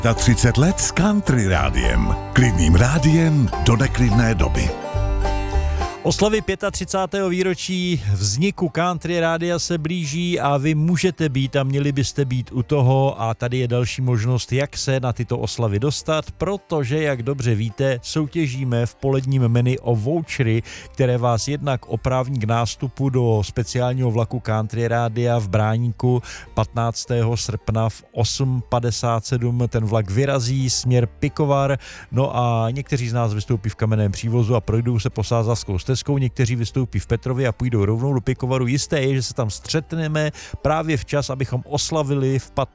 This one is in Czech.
30 let s Country rádiem. Klidným rádiem do neklidné doby. Oslavy 35. výročí vzniku Country rádia se blíží a vy můžete být a měli byste být u toho a tady je další možnost, jak se na tyto oslavy dostat, protože, jak dobře víte, soutěžíme v poledním menu o vouchery, které vás jednak oprávní k nástupu do speciálního vlaku Country rádia v Bráníku 15. srpna v 8:57. Ten vlak vyrazí směr Pikovar, no a někteří z nás vystoupí v kamenném přívozu a projdou se po Sázavskou stezkou, někteří vystoupí v Petrově a půjdou rovnou do Pikovaru. Jisté je, že se tam střetneme právě včas, abychom oslavili v